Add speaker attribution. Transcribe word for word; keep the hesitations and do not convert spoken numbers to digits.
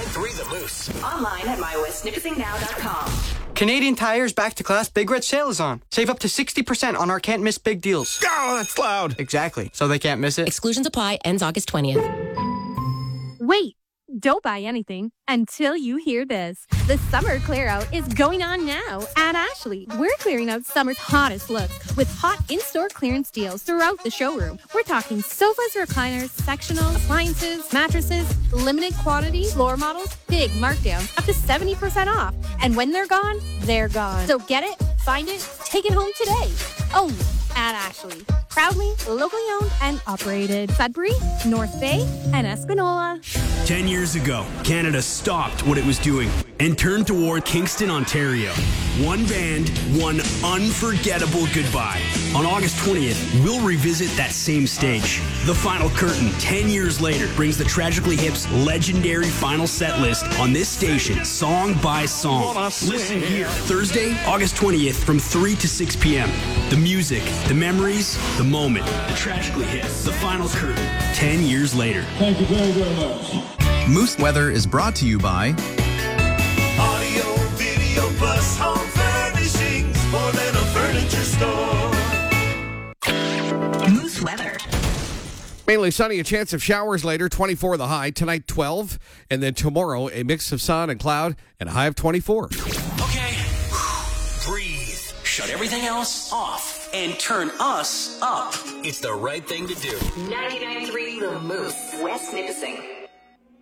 Speaker 1: three The Moose.
Speaker 2: Online at my west nipissing now dot com.
Speaker 3: Canadian Tire's Back to Class Big Red Sale is on. Save up to sixty percent on our can't miss big deals.
Speaker 4: Oh, that's loud.
Speaker 3: Exactly. So they can't miss it.
Speaker 5: Exclusions apply. Ends August twentieth.
Speaker 6: Wait. Don't buy anything until you hear this. The summer clear out is going on now at Ashley. We're clearing out summer's hottest looks with hot in-store clearance deals throughout the showroom. We're talking sofas, recliners, sectionals, appliances, mattresses, limited quantity, floor models, big markdowns, up to seventy percent off. And when they're gone, they're gone. So get it, find it, take it home today. Only at Ashley. Proudly locally owned and operated. Sudbury, North Bay, and Espanola.
Speaker 7: Ten years ago, Canada stopped what it was doing and turned toward Kingston, Ontario. One band, one unforgettable goodbye. On August twentieth, we'll revisit that same stage. The Final Curtain, ten years later, brings the Tragically Hip's legendary final set list on this station, song by song. Listen here, Thursday, August twentieth, from three to six p.m. The music, the memories, the moment. The Tragically Hip, the Final Curtain, ten years later.
Speaker 8: Thank you very, very much.
Speaker 9: Moose Weather is brought to you by
Speaker 10: Audio, Video Plus Home Furnishings, more than a furniture store.
Speaker 2: Moose Weather.
Speaker 4: Mainly sunny, a chance of showers later, twenty-four the high. Tonight, twelve. And then tomorrow, a mix of sun and cloud and a high of twenty-four.
Speaker 1: Okay, breathe. Shut everything else off and turn us up. It's the right thing to do.
Speaker 2: ninety-nine point three The Moose, West Nipissing.